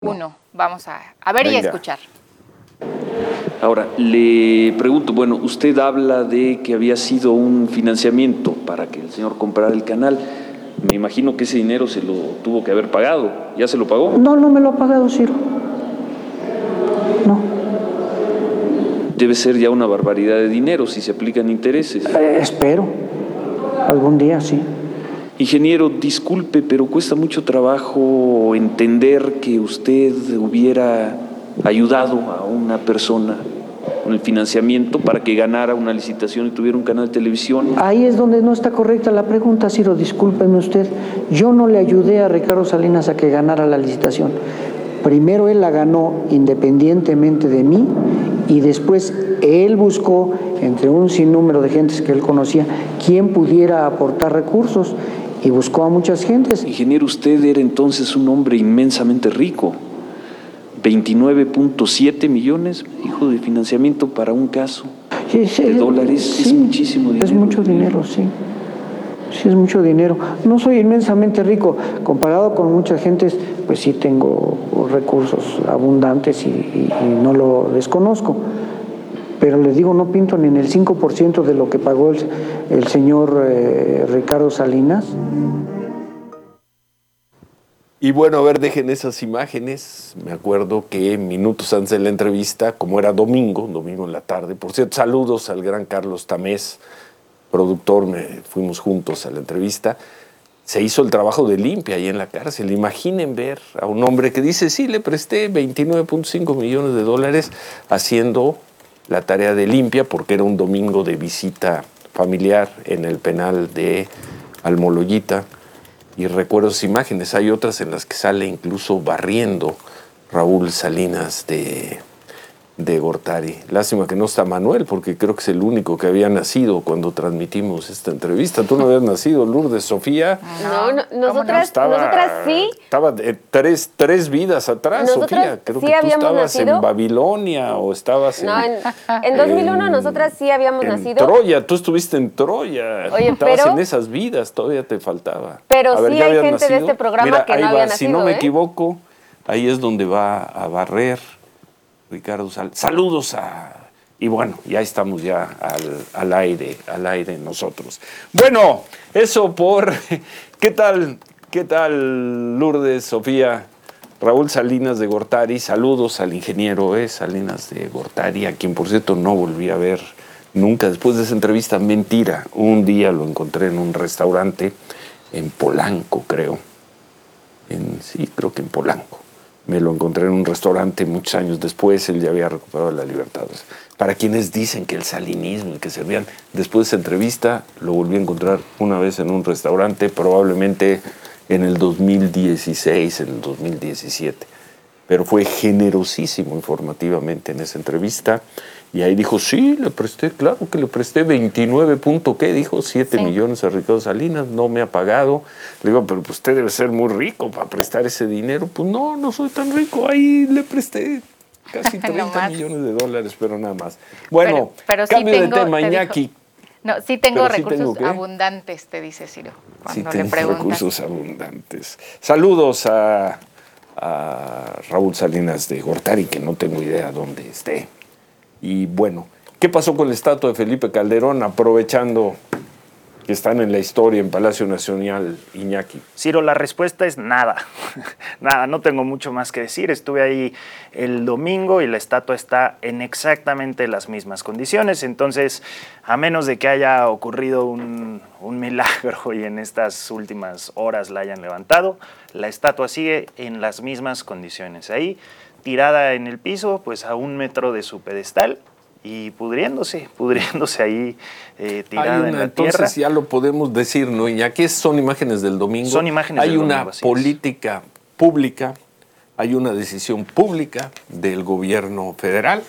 Uno, vamos a ver y a escuchar. Ahora, le pregunto, bueno, usted habla de que había sido un financiamiento para que el señor comprara el canal. Me imagino que ese dinero se lo tuvo que haber pagado. ¿Ya se lo pagó? No, no me lo ha pagado, Ciro. No. Debe ser ya una barbaridad de dinero si se aplican intereses. Espero. Algún día, sí. Ingeniero, disculpe, pero cuesta mucho trabajo entender que usted hubiera ayudado a una persona con el financiamiento para que ganara una licitación y tuviera un canal de televisión. Ahí es donde no está correcta la pregunta, Ciro, discúlpeme usted. Yo no le ayudé a Ricardo Salinas a que ganara la licitación. Primero él la ganó independientemente de mí y después él buscó, entre un sinnúmero de gentes que él conocía, quién pudiera aportar recursos y buscó a muchas gentes. Ingeniero, usted era entonces un hombre inmensamente rico. 29.7 millones, hijo, de financiamiento para un caso de dólares. Sí, es muchísimo dinero. Es mucho dinero, sí. Sí, es mucho dinero. No soy inmensamente rico. Comparado con muchas gentes, pues sí tengo recursos abundantes y no lo desconozco. Pero les digo, no pinto ni en el 5% de lo que pagó el señor Ricardo Salinas. Y bueno, a ver, dejen esas imágenes. Me acuerdo que minutos antes de la entrevista, como era domingo en la tarde, por cierto, saludos al gran Carlos Tamés, productor, fuimos juntos a la entrevista. Se hizo el trabajo de limpia ahí en la cárcel. Imaginen ver a un hombre que dice, sí, le presté 29.5 millones de dólares haciendo la tarea de limpia porque era un domingo de visita familiar en el penal de Almoloyita. Y recuerdo esas imágenes. Hay otras en las que sale incluso barriendo Raúl Salinas de Gortari. Lástima que no está Manuel, porque creo que es el único que había nacido cuando transmitimos esta entrevista. ¿Tú no habías nacido, Lourdes, Sofía? No, nosotras sí. Estaba tres vidas atrás, Nosotras Sofía. Creo sí que tú habíamos estabas nacido. en Babilonia o estabas en 2001 nosotras sí habíamos nacido. En Troya, tú estuviste en Troya. Oye, estabas en esas vidas, todavía te faltaba. Pero A ver, sí ¿ya hay habías gente nacido? de este programa Mira, que ahí no va, había nacido. si no me equivoco, ahí es donde va a barrer Ricardo Salinas. Saludos y bueno, ya estamos ya al aire nosotros. Bueno, eso por... ¿Qué tal, Lourdes, Sofía? Raúl Salinas de Gortari, saludos al ingeniero Salinas de Gortari, a quien por cierto no volví a ver nunca después de esa entrevista. Mentira, un día lo encontré en un restaurante en Polanco, creo. Sí, creo que en Polanco. Me lo encontré en un restaurante muchos años después, él ya había recuperado la libertad. Para quienes dicen que el salinismo y que servían, después de esa entrevista lo volví a encontrar una vez en un restaurante, probablemente en el 2016, en el 2017. Pero fue generosísimo informativamente en esa entrevista. Y ahí dijo, sí, le presté, claro que le presté 29 punto, ¿qué? Dijo, 7 millones a Ricardo Salinas, no me ha pagado. Le digo, pero pues usted debe ser muy rico para prestar ese dinero. Pues no soy tan rico, ahí le presté casi 30 millones de dólares, pero nada más. Bueno, pero cambio sí de tema, Iñaki. No, sí tengo Pero recursos ¿qué? abundantes, te dice Ciro, cuando Sí le tengo preguntas. recursos abundantes. Saludos a Raúl Salinas de Gortari, que no tengo idea dónde esté. Y bueno, ¿qué pasó con la estatua de Felipe Calderón, aprovechando que están en la historia en Palacio Nacional, Iñaki? Ciro, la respuesta es nada. Nada, no tengo mucho más que decir. Estuve ahí el domingo y la estatua está en exactamente las mismas condiciones. Entonces, a menos de que haya ocurrido un milagro y en estas últimas horas la hayan levantado, la estatua sigue en las mismas condiciones. Ahí, tirada en el piso, pues a 1 metro de su pedestal y pudriéndose ahí tirada en la tierra. Entonces ya lo podemos decir, ¿no? Y aquí son imágenes del domingo. Son imágenes del domingo. Hay una política pública, hay una decisión pública del gobierno federal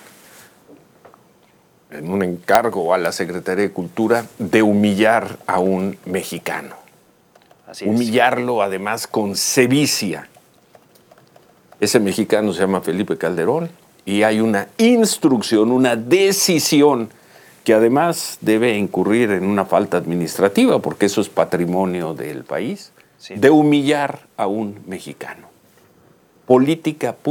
en un encargo a la Secretaría de Cultura de humillar a un mexicano. Así es. Humillarlo además con sevicia. Ese mexicano se llama Felipe Calderón y hay una instrucción, una decisión que además debe incurrir en una falta administrativa, porque eso es patrimonio del país, de humillar a un mexicano. política